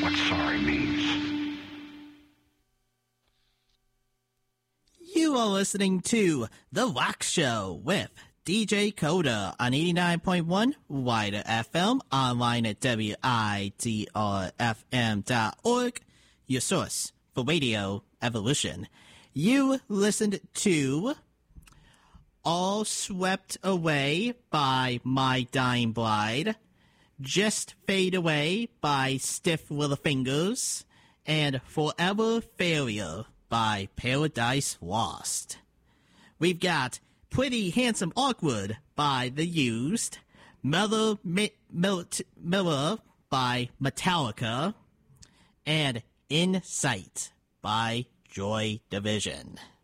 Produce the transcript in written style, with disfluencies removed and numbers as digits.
what sorry means. You are listening to The Rock Show with DJ Coda on 89.1 Wider FM, online at WIDRFM.org, your source for radio evolution. You listened to All Swept Away by My Dying Bride, Just Fade Away by Stiff Little Fingers, and Forever Failure by Paradise Lost. We've got Pretty Handsome Awkward by The Used, Miller by Metallica, and In Sight by Joy Division.